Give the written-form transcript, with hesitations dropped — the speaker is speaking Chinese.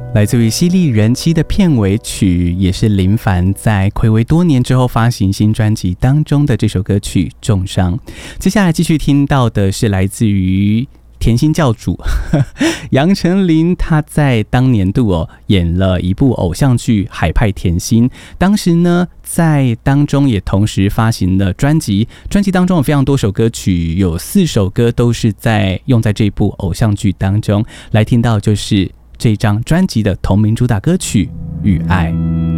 来自于犀利人妻的片尾曲，也是林凡在睽违多年之后发行新专辑当中的这首歌曲《重伤》。接下来继续听到的是来自于甜心教主杨丞琳，他在当年度演了一部偶像剧《海派甜心》，当时呢在当中也同时发行了专辑，专辑当中有非常多首歌曲，有4首歌都是用在这部偶像剧当中。来听到就是这张专辑的同名主打歌曲《与爱》。